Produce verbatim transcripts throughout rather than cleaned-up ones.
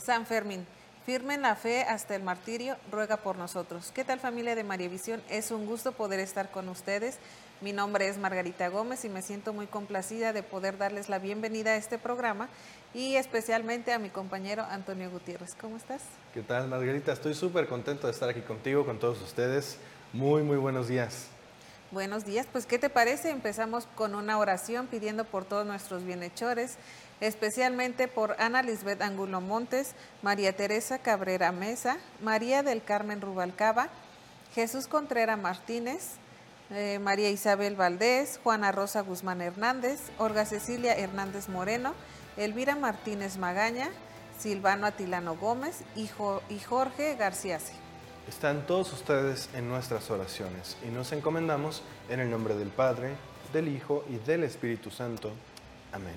San Fermín, firme en la fe hasta el martirio, ruega por nosotros. ¿Qué tal, familia de María Visión? Es un gusto poder estar con ustedes. Mi nombre es Margarita Gómez y me siento muy complacida de poder darles la bienvenida a este programa y especialmente a mi compañero Antonio Gutiérrez. ¿Cómo estás? ¿Qué tal, Margarita? Estoy súper contento de estar aquí contigo, con todos ustedes. Muy, muy buenos días. Buenos días, pues ¿qué te parece? Empezamos con una oración pidiendo por todos nuestros bienhechores, especialmente por Ana Lisbeth Angulo Montes, María Teresa Cabrera Mesa, María del Carmen Rubalcaba, Jesús Contreras Martínez, eh, María Isabel Valdés, Juana Rosa Guzmán Hernández, Olga Cecilia Hernández Moreno, Elvira Martínez Magaña, Silvano Atilano Gómez y, jo y Jorge García C. Están todos ustedes en nuestras oraciones y nos encomendamos en el nombre del Padre, del Hijo y del Espíritu Santo. Amén.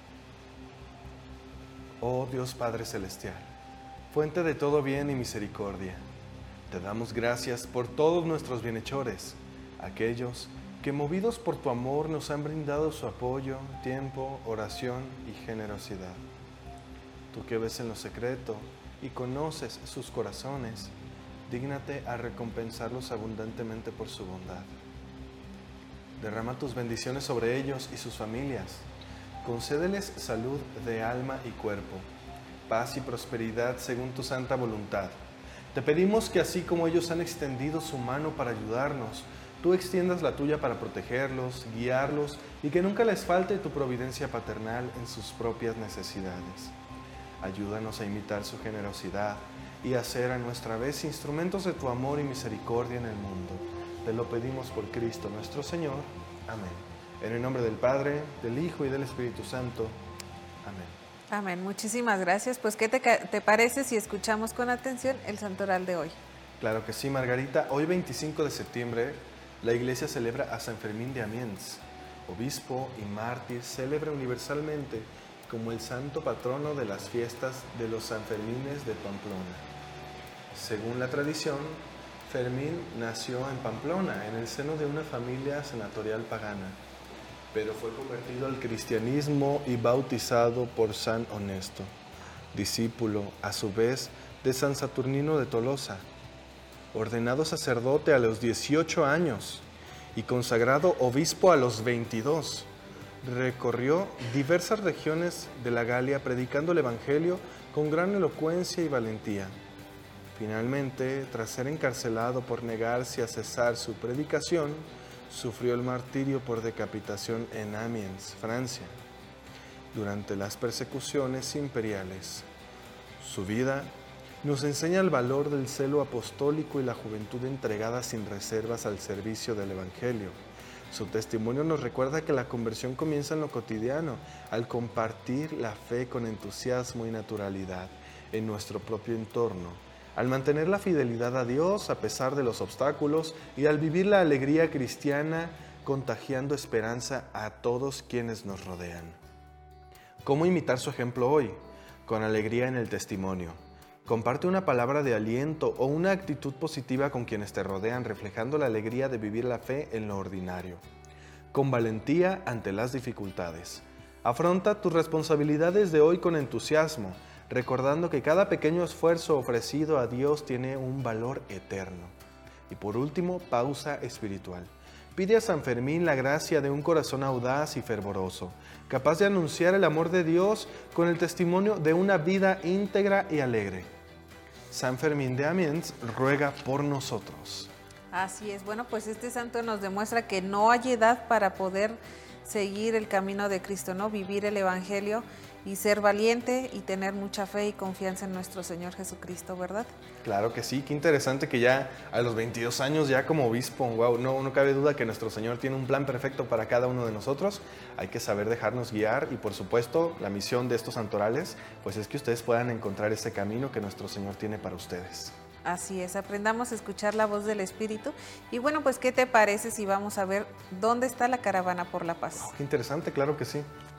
Oh Dios Padre Celestial, fuente de todo bien y misericordia, te damos gracias por todos nuestros bienhechores, aquellos que movidos por tu amor nos han brindado su apoyo, tiempo, oración y generosidad. Tú que ves en lo secreto y conoces sus corazones, dígnate a recompensarlos abundantemente por su bondad. Derrama tus bendiciones sobre ellos y sus familias. Concédeles salud de alma y cuerpo, paz y prosperidad según tu santa voluntad. Te pedimos que así como ellos han extendido su mano para ayudarnos, tú extiendas la tuya para protegerlos, guiarlos y que nunca les falte tu providencia paternal en sus propias necesidades. Ayúdanos a imitar su generosidad y a ser a nuestra vez instrumentos de tu amor y misericordia en el mundo. Te lo pedimos por Cristo nuestro Señor. Amén. En el nombre del Padre, del Hijo y del Espíritu Santo. Amén. Amén. Muchísimas gracias. Pues, ¿qué te, te parece si escuchamos con atención el santoral de hoy? Claro que sí, Margarita. Hoy, veinticinco de septiembre, la Iglesia celebra a San Fermín de Amiens, obispo y mártir célebre universalmente como el santo patrono de las fiestas de los Sanfermines de Pamplona. Según la tradición, Fermín nació en Pamplona, en el seno de una familia senatorial pagana, pero fue convertido al cristianismo y bautizado por San Honesto, discípulo, a su vez, de San Saturnino de Tolosa, ordenado sacerdote a los dieciocho años y consagrado obispo a los veintidós. Recorrió diversas regiones de la Galia predicando el Evangelio con gran elocuencia y valentía. Finalmente, tras ser encarcelado por negarse a cesar su predicación, sufrió el martirio por decapitación en Amiens, Francia, durante las persecuciones imperiales. Su vida nos enseña el valor del celo apostólico y la juventud entregada sin reservas al servicio del Evangelio. Su testimonio nos recuerda que la conversión comienza en lo cotidiano, al compartir la fe con entusiasmo y naturalidad en nuestro propio entorno, al mantener la fidelidad a Dios a pesar de los obstáculos y al vivir la alegría cristiana contagiando esperanza a todos quienes nos rodean. ¿Cómo imitar su ejemplo hoy? Con alegría en el testimonio. Comparte una palabra de aliento o una actitud positiva con quienes te rodean, reflejando la alegría de vivir la fe en lo ordinario. Con valentía ante las dificultades. Afronta tus responsabilidades de hoy con entusiasmo, recordando que cada pequeño esfuerzo ofrecido a Dios tiene un valor eterno. Y por último, pausa espiritual. Pide a San Fermín la gracia de un corazón audaz y fervoroso, capaz de anunciar el amor de Dios con el testimonio de una vida íntegra y alegre. San Fermín de Amiens ruega por nosotros. Así es. Bueno, pues este santo nos demuestra que no hay edad para poder seguir el camino de Cristo, ¿no? Vivir el Evangelio y ser valiente y tener mucha fe y confianza en nuestro Señor Jesucristo, ¿verdad? Claro que sí, qué interesante que ya a los veintidós años, ya como obispo, wow, no, no cabe duda que nuestro Señor tiene un plan perfecto para cada uno de nosotros. Hay que saber dejarnos guiar y, por supuesto, la misión de estos santorales, pues es que ustedes puedan encontrar ese camino que nuestro Señor tiene para ustedes. Así es, aprendamos a escuchar la voz del Espíritu. Y bueno, pues, ¿qué te parece si vamos a ver dónde está la caravana por la paz? Oh, qué interesante, claro que sí.